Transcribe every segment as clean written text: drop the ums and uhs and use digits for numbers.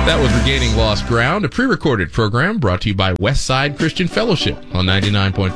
That was Regaining Lost Ground, a pre-recorded program brought to you by Westside Christian Fellowship on 99.5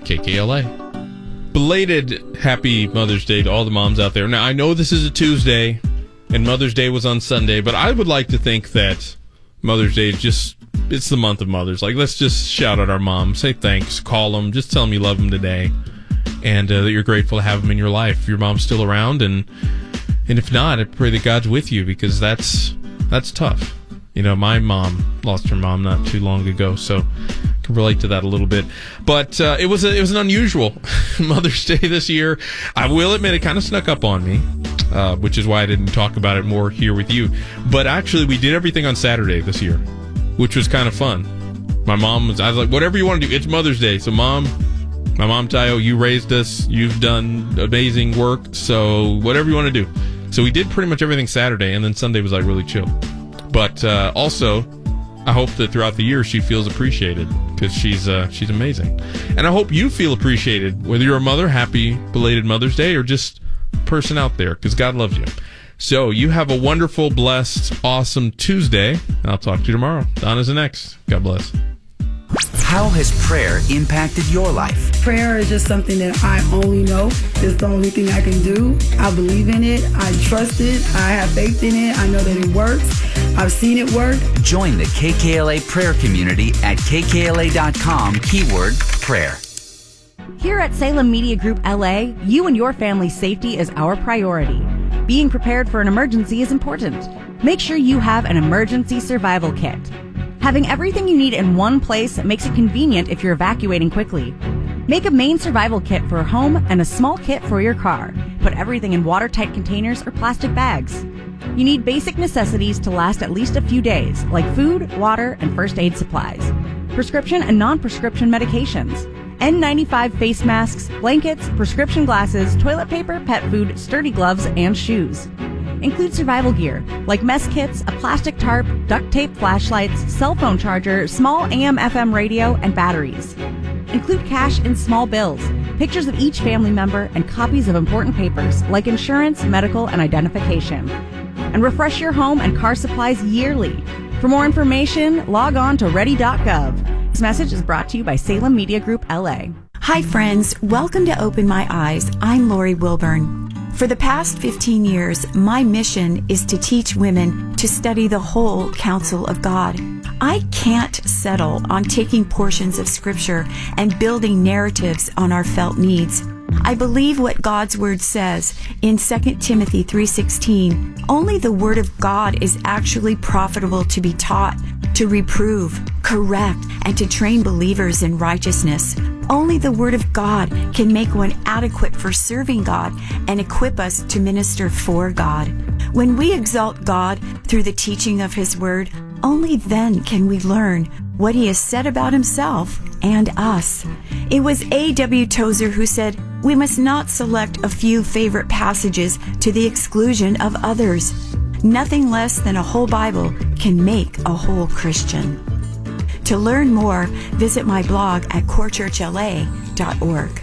KKLA. Belated Happy Mother's Day to all the moms out there. Now, I know this is a Tuesday, and Mother's Day was on Sunday, but I would like to think that Mother's Day is just, it's the month of mothers. Like, let's just shout out our moms, say thanks, call them, just tell them you love them today, and that you're grateful to have them in your life. If your mom's still around, and if not, I pray that God's with you, because that's tough. You know, my mom lost her mom not too long ago, so I can relate to that a little bit. But it was an unusual Mother's Day this year. I will admit it kind of snuck up on me, which is why I didn't talk about it more here with you. But actually, we did everything on Saturday this year, which was kind of fun. I was like, whatever you want to do, it's Mother's Day. So my mom, Tayo, you raised us. You've done amazing work. So whatever you want to do. So we did pretty much everything Saturday, and then Sunday was like really chill. But also, I hope that throughout the year she feels appreciated, because she's amazing. And I hope you feel appreciated, whether you're a mother, happy belated Mother's Day, or just a person out there, because God loves you. So you have a wonderful, blessed, awesome Tuesday. I'll talk to you tomorrow. Donna's the next. God bless. How has prayer impacted your life? Prayer is just something that I only know. It's the only thing I can do. I believe in it. I trust it. I have faith in it. I know that it works. I've seen it work. Join the KKLA prayer community at kkla.com, keyword prayer. Here at Salem Media Group LA, you and your family's safety is our priority. Being prepared for an emergency is important. Make sure you have an emergency survival kit. Having everything you need in one place makes it convenient if you're evacuating quickly. Make a main survival kit for a home and a small kit for your car. Put everything in watertight containers or plastic bags. You need basic necessities to last at least a few days, like food, water, and first aid supplies. Prescription and non-prescription medications. N95 face masks, blankets, prescription glasses, toilet paper, pet food, sturdy gloves, and shoes. Include survival gear, like mess kits, a plastic tarp, duct tape flashlights, cell phone charger, small AM/FM radio, and batteries. Include cash and small bills, pictures of each family member, and copies of important papers, like insurance, medical, and identification. And refresh your home and car supplies yearly. For more information, log on to ready.gov. This message is brought to you by Salem Media Group LA. Hi friends, welcome to Open My Eyes. I'm Lori Wilburn. For the past 15 years, my mission is to teach women to study the whole counsel of God. I can't settle on taking portions of Scripture and building narratives on our felt needs. I believe what God's Word says in 2 Timothy 3:16. Only the Word of God is actually profitable to be taught, to reprove, correct, and to train believers in righteousness. Only the Word of God can make one adequate for serving God and equip us to minister for God. When we exalt God through the teaching of His Word, only then can we learn what He has said about Himself and us. It was A.W. Tozer who said, "We must not select a few favorite passages to the exclusion of others. Nothing less than a whole Bible can make a whole Christian." To learn more, visit my blog at corechurchla.org.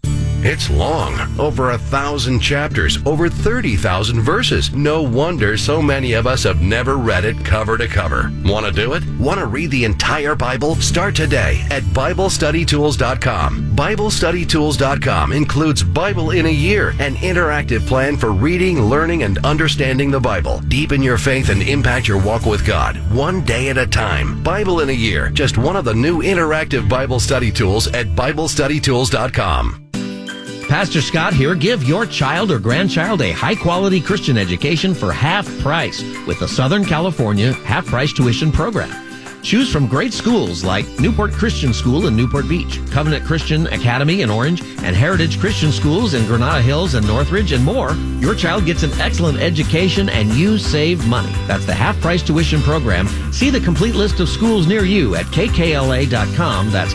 It's long, over 1,000 chapters, over 30,000 verses. No wonder so many of us have never read it cover to cover. Want to do it? Want to read the entire Bible? Start today at BibleStudyTools.com. BibleStudyTools.com includes Bible in a Year, an interactive plan for reading, learning, and understanding the Bible. Deepen your faith and impact your walk with God, one day at a time. Bible in a Year, just one of the new interactive Bible study tools at BibleStudyTools.com. Pastor Scott here. Give your child or grandchild a high-quality Christian education for half price with the Southern California half-price tuition program. Choose from great schools like Newport Christian School in Newport Beach, Covenant Christian Academy in Orange, and Heritage Christian Schools in Granada Hills and Northridge, and more. Your child gets an excellent education and you save money. That's the half-price tuition program. See the complete list of schools near you at kkla.com. That's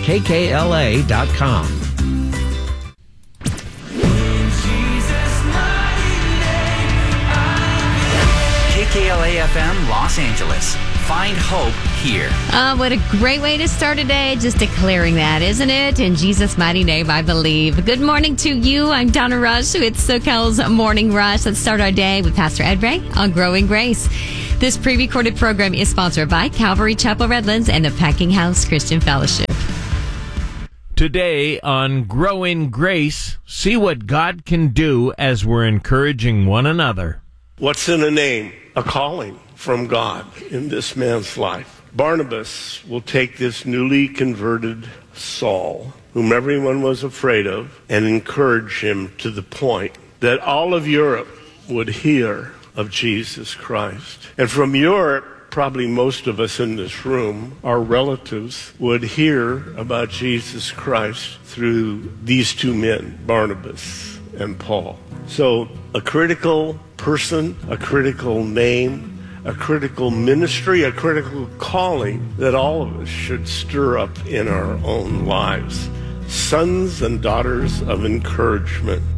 kkla.com. KKLA-FM Los Angeles. Find hope here. What a great way to start a day, just declaring that, isn't it? In Jesus' mighty name, I believe. Good morning to you. I'm Donna Rush. It's SoCal's Morning Rush. Let's start our day with Pastor Ed Ray on Growing Grace. This pre-recorded program is sponsored by Calvary Chapel Redlands and the Packing House Christian Fellowship. Today on Growing Grace, see what God can do as we're encouraging one another. What's in a name? A calling from God in this man's life. Barnabas will take this newly converted Saul, whom everyone was afraid of, and encourage him to the point that all of Europe would hear of Jesus Christ. And from Europe, probably most of us in this room, our relatives, would hear about Jesus Christ through these two men, Barnabas and Paul. So a critical person, a critical name, a critical ministry, a critical calling that all of us should stir up in our own lives. Sons and daughters of encouragement.